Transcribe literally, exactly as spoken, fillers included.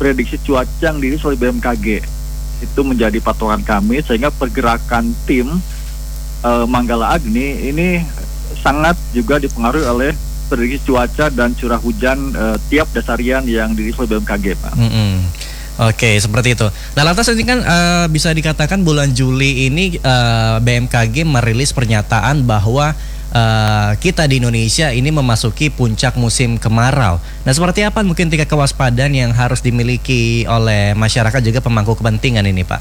prediksi cuaca yang dirilis oleh B M K G. Itu menjadi patokan kami, sehingga pergerakan tim uh, Manggala Agni ini sangat juga dipengaruhi oleh prediksi cuaca dan curah hujan uh, tiap dasarian yang dirilis oleh B M K G, Pak. Mm-hmm. Oke, seperti itu. Nah, lantas ini kan uh, bisa dikatakan bulan Juli ini uh, B M K G merilis pernyataan bahwa uh, kita di Indonesia ini memasuki puncak musim kemarau. Nah, seperti apa mungkin tingkat kewaspadaan yang harus dimiliki oleh masyarakat juga pemangku kepentingan ini, Pak?